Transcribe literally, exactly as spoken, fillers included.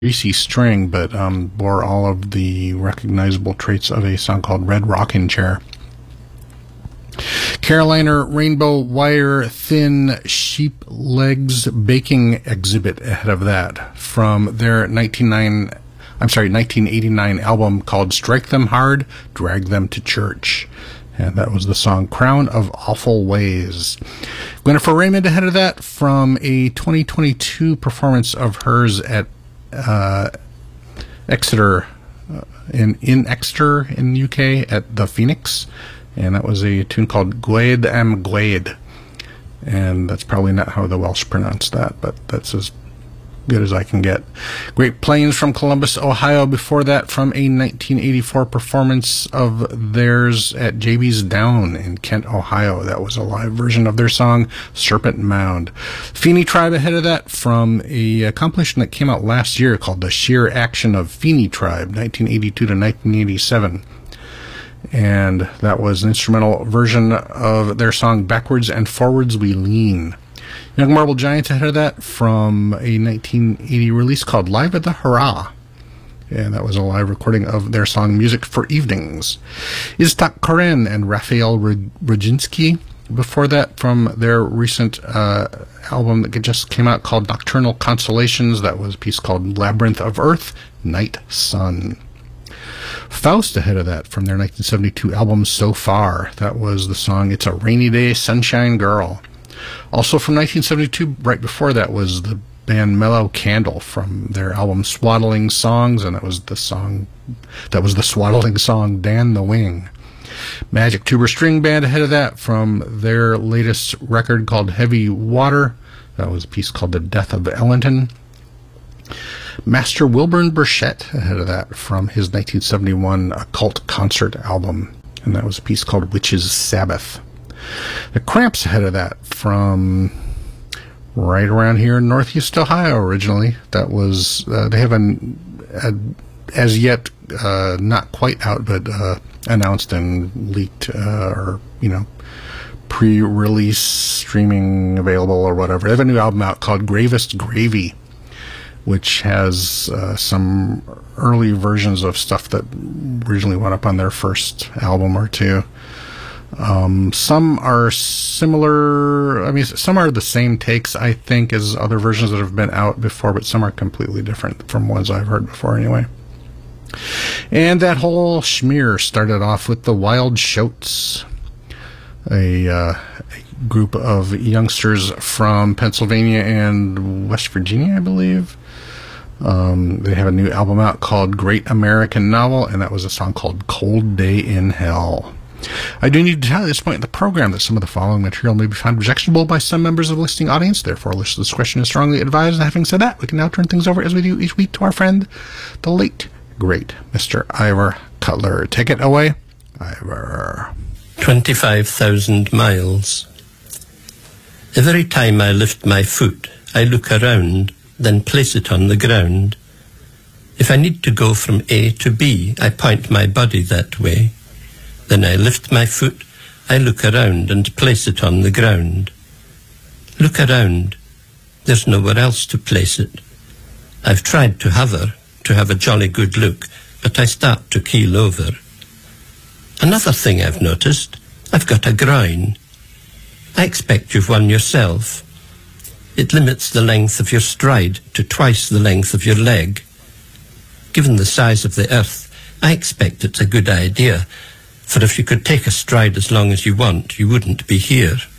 Greasy String, but um, bore all of the recognizable traits of a song called Red Rockin' Chair. Carolina Rainbow Wire Thin Sheep Legs Baking Exhibit ahead of that from their nineteen eighty-nine album called Strike Them Hard, Drag Them to Church. And that was the song Crown of Awful Ways. Gwynnifer Raymond ahead of that from a twenty twenty-two performance of hers at uh, Exeter, uh, in, in Exeter in the U K at the Phoenix. And that was a tune called Gwaed am Gwaed. And that's probably not how the Welsh pronounce that, but that's as good as I can get. Great Plains from Columbus, Ohio. Before that, from a nineteen eighty-four performance of theirs at J B's Down in Kent, Ohio. That was a live version of their song Serpent Mound. Feeney Tribe ahead of that from a, a compilation that came out last year called The Sheer Action of Feeney Tribe, nineteen eighty-two to nineteen eighty-seven. And that was an instrumental version of their song Backwards and Forwards We Lean. Young Marble Giants ahead of that from a nineteen eighty release called Live at the Hurrah. And that was a live recording of their song Music for Evenings. Iztak Koren and Raphael Roginski. Before that, from their recent uh, album that just came out called Nocturnal Consolations. That was a piece called Labyrinth of Earth, Night Sun. Faust ahead of that from their nineteen seventy-two album So Far. That was the song It's a Rainy Day, Sunshine Girl. Also from nineteen seventy-two, right before that, was the band Mellow Candle from their album Swaddling Songs, and that was the song, that was the swaddling song Dan the Wing. Magic Tuber String Band ahead of that from their latest record called Heavy Water. That was a piece called The Death of Ellington. Master Wilburn Burchett ahead of that from his nineteen seventy-one Occult Concert album, and that was a piece called Witch's Sabbath. The Cramps ahead of that from right around here in Northeast Ohio originally. That was, uh, they have an, a, as yet uh, not quite out, but uh, announced and leaked uh, or, you know, pre-release streaming available or whatever. They have a new album out called Gravest Gravy, which has uh, some early versions of stuff that originally went up on their first album or two. Um, some are similar, I mean, some are the same takes, I think, as other versions that have been out before, but some are completely different from ones I've heard before anyway. And that whole schmear started off with the Wild Shoats, a, uh, a group of youngsters from Pennsylvania and West Virginia, I believe. Um, they have a new album out called Great American Novel, and that was a song called Cold Day in Hell. I do need to tell you at this point in the program that some of the following material may be found objectionable by some members of the listening audience. Therefore, listener discretion is strongly advised. And having said that, we can now turn things over, as we do each week, to our friend, the late, great Mister Ivor Cutler. Take it away, Ivor. twenty-five thousand miles. Every time I lift my foot, I look around, then place it on the ground. If I need to go from A to B, I point my body that way. Then I lift my foot, I look around and place it on the ground. Look around. There's nowhere else to place it. I've tried to hover, to have a jolly good look, but I start to keel over. Another thing I've noticed, I've got a groin. I expect you've one yourself. It limits the length of your stride to twice the length of your leg. Given the size of the earth, I expect it's a good idea, for if you could take a stride as long as you want, you wouldn't be here.